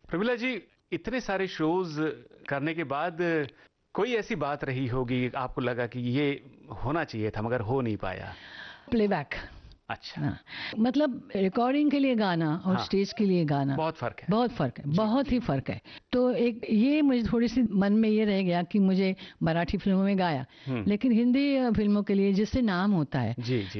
प्रमिला जी, इतने सारे शोज करने के बाद कोई ऐसी बात रही होगी आपको लगा कि ये होना चाहिए था मगर हो नहीं पाया? प्लेबैक। अच्छा। हाँ, मतलब रिकॉर्डिंग के लिए गाना और हाँ, स्टेज के लिए गाना बहुत फर्क है। बहुत फर्क है, जी, बहुत जी। ही फर्क है। तो एक ये मुझे थोड़ी सी मन में ये रह गया कि मुझे मराठी फिल्मों में गाया, लेकिन हिंदी फिल्मों के लिए जिससे नाम होता है जी जी